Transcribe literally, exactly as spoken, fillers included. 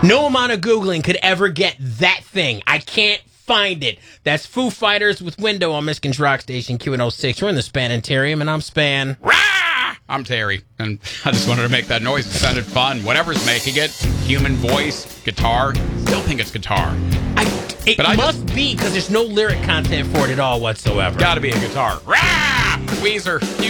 No amount of Googling could ever get that thing. I can't find it. That's Foo Fighters with Window on Michigan's Rock Station Q one oh six. We're in the Spanitarium, and I'm Span. Rah! I'm Terry, and I just wanted to make that noise. It sounded fun. Whatever's making it, human voice, guitar, still think it's guitar. I, it But I must just- be, because there's no lyric content for it at all whatsoever. Gotta be a guitar. Rah! Weezer, you